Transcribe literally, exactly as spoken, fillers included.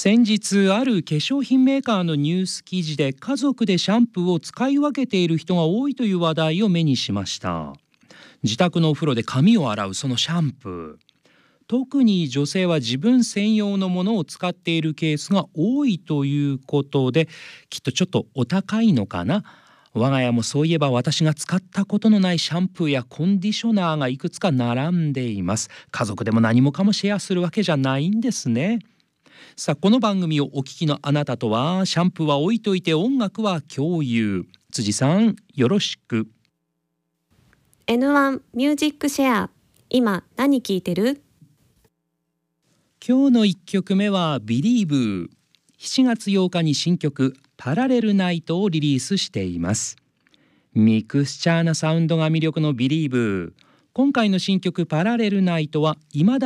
先日ある化粧品メーカーのニュース記事で家族でシャンプーを使い分けている人が多いという話題を目にしました。自宅のお風呂で髪を洗うそのシャンプー、特に女性は自分専用のものを使っているケースが多いということで、きっとちょっとお高いのかな。我が家もそういえば私が使ったことのないシャンプーやコンディショナーがいくつか並んでいます。家族でも何もかもシェアするわけじゃないんですね。さあ、この番組をお聞きのあなたとは、シャンプーは置いといて音楽は共有。辻さん、よろしく。 エヌワン ミュージックシェア、今何聴いてる？ 今日のいっきょくめは Believe。 しちがつようかに新曲パラレルナイトをリリースしています。ミクスチャーなサウンドが魅力の Believe。 今回の新曲パラレルナイトは未だ